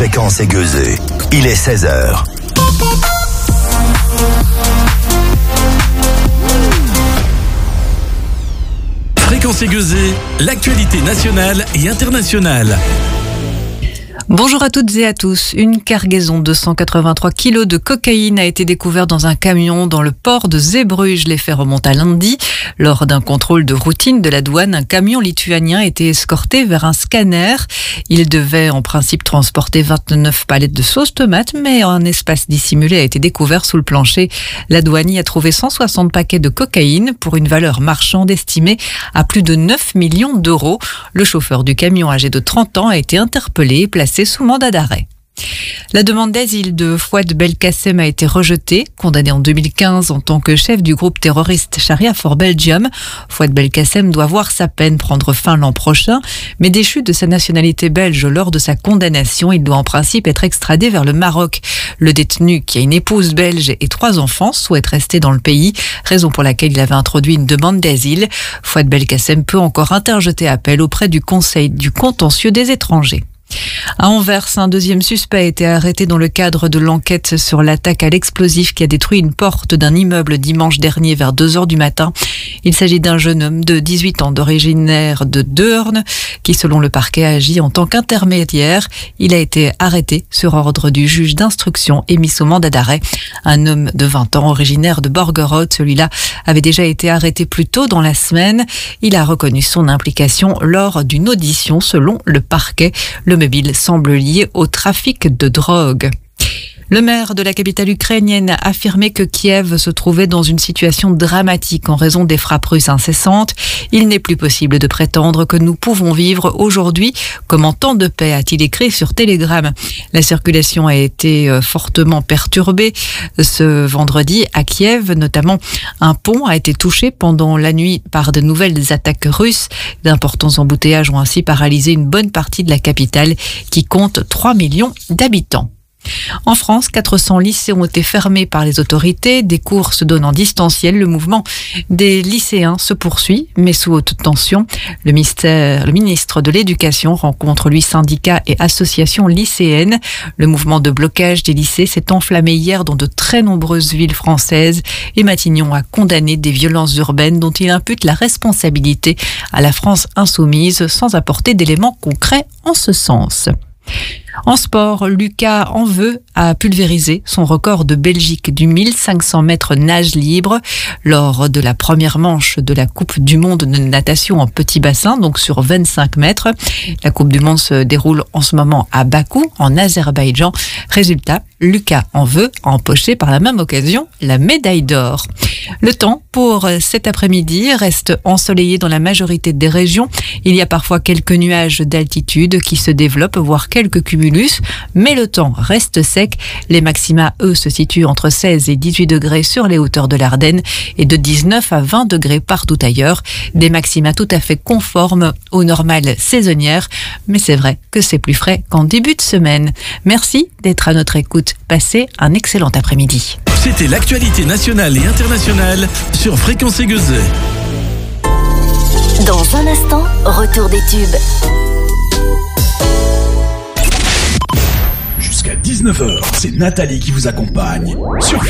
Fréquence Aiguëzée. Il est 16h. Fréquence Aiguëzée, l'actualité nationale et internationale. Bonjour à toutes et à tous. Une cargaison de 183 kilos de cocaïne a été découverte dans un camion dans le port de Zeebrugge. Les faits remontent à lundi. Lors d'un contrôle de routine de la douane, un camion lituanien a été escorté vers un scanner. Il devait en principe transporter 29 palettes de sauce tomate, mais un espace dissimulé a été découvert sous le plancher. La douane y a trouvé 160 paquets de cocaïne pour une valeur marchande estimée à plus de 9 millions d'euros. Le chauffeur du camion, âgé de 30 ans, a été interpellé et placé sous mandat d'arrêt. La demande d'asile de Fouad Belkacem a été rejetée. Condamné en 2015 en tant que chef du groupe terroriste Sharia for Belgium, Fouad Belkacem doit voir sa peine prendre fin l'an prochain. Mais déchu de sa nationalité belge lors de sa condamnation, il doit en principe être extradé vers le Maroc. Le détenu, qui a une épouse belge et 3 enfants, souhaite rester dans le pays, raison pour laquelle il avait introduit une demande d'asile. Fouad Belkacem peut encore interjeter appel auprès du Conseil du contentieux des étrangers. À Anvers, un deuxième suspect a été arrêté dans le cadre de l'enquête sur l'attaque à l'explosif qui a détruit une porte d'un immeuble dimanche dernier vers 2h du matin. Il s'agit d'un jeune homme de 18 ans originaire de Deurne qui, selon le parquet, agit en tant qu'intermédiaire. Il a été arrêté sur ordre du juge d'instruction et mis sous mandat d'arrêt. Un homme de 20 ans originaire de Borgerode, celui-là avait déjà été arrêté plus tôt dans la semaine. Il a reconnu son implication lors d'une audition selon le parquet. Le mobile semble lié au trafic de drogue. Le maire de la capitale ukrainienne a affirmé que Kiev se trouvait dans une situation dramatique en raison des frappes russes incessantes. Il n'est plus possible de prétendre que nous pouvons vivre aujourd'hui comme en temps de paix, a-t-il écrit sur Telegram. La circulation a été fortement perturbée ce vendredi à Kiev. Notamment, un pont a été touché pendant la nuit par de nouvelles attaques russes. D'importants embouteillages ont ainsi paralysé une bonne partie de la capitale qui compte 3 millions d'habitants. En France, 400 lycées ont été fermés par les autorités. Des cours se donnent en distanciel. Le mouvement des lycéens se poursuit, mais sous haute tension. Le ministre de l'Éducation rencontre, lui, syndicats et associations lycéennes. Le mouvement de blocage des lycées s'est enflammé hier dans de très nombreuses villes françaises. Et Matignon a condamné des violences urbaines dont il impute la responsabilité à la France insoumise, sans apporter d'éléments concrets en ce sens. En sport, Lucas Anveux a pulvérisé son record de Belgique du 1500 mètres nage libre lors de la première manche de la Coupe du Monde de natation en petit bassin, donc sur 25 mètres. La Coupe du Monde se déroule en ce moment à Bakou, en Azerbaïdjan. Résultat, Lucas Anveux a empoché par la même occasion la médaille d'or. Le temps pour cet après-midi reste ensoleillé dans la majorité des régions. Il y a parfois quelques nuages d'altitude qui se développent, voire quelques cumulus, mais le temps reste sec. Les maxima, eux, se situent entre 16 et 18 degrés sur les hauteurs de l'Ardenne et de 19 à 20 degrés partout ailleurs. Des maxima tout à fait conformes aux normales saisonnières, mais c'est vrai que c'est plus frais qu'en début de semaine. Merci d'être à notre écoute. Passez un excellent après-midi. C'était l'actualité nationale et internationale sur Fréquence Aiguëzée. Dans un instant, retour des tubes. Jusqu'à 19h, c'est Nathalie qui vous accompagne sur